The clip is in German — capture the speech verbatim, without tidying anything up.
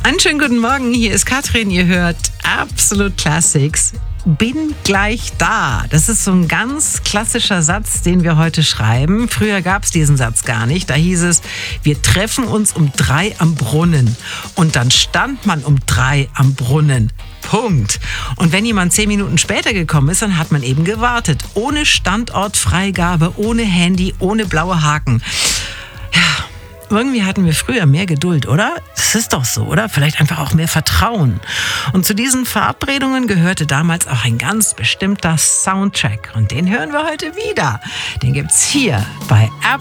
Einen schönen guten Morgen, hier ist Katrin, ihr hört Absolute Classics. Bin gleich da. Das ist so ein ganz klassischer Satz, den wir heute schreiben. Früher gab es diesen Satz gar nicht. Da hieß es, wir treffen uns um drei am Brunnen. Und dann stand man um drei am Brunnen. Punkt. Und wenn jemand zehn Minuten später gekommen ist, dann hat man eben gewartet. Ohne Standortfreigabe, ohne Handy, ohne blaue Haken. Ja. Irgendwie hatten wir früher mehr Geduld, oder? Das ist doch so, oder? Vielleicht einfach auch mehr Vertrauen. Und zu diesen Verabredungen gehörte damals auch ein ganz bestimmter Soundtrack. Und den hören wir heute wieder. Den gibt's hier bei